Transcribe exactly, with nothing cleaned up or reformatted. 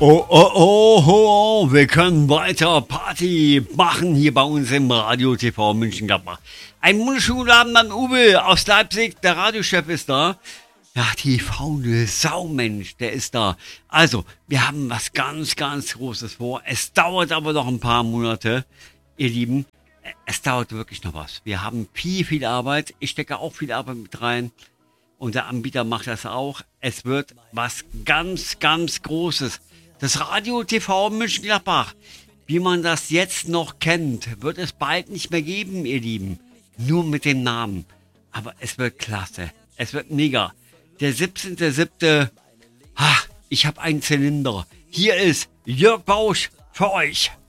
Oh, oh, oh, oh, wir können weiter Party machen hier bei uns im Radio T V München-Gladbach. Ein wunderschönen guten Abend an Uwe aus Leipzig, der Radiochef ist da. Ja, die faule Saumensch, der ist da. Also, wir haben was ganz, ganz Großes vor. Es dauert aber noch ein paar Monate, ihr Lieben. Es dauert wirklich noch was. Wir haben viel, viel Arbeit. Ich stecke auch viel Arbeit mit rein. Und der Anbieter macht das auch. Es wird was ganz, ganz Großes. Das Radio T V München-Gladbach, wie man das jetzt noch kennt, wird es bald nicht mehr geben, ihr Lieben. Nur mit dem Namen. Aber es wird klasse. Es wird mega. Der siebzehnter siebte. Ha, ich habe einen Zylinder. Hier ist Jörg Bausch für euch.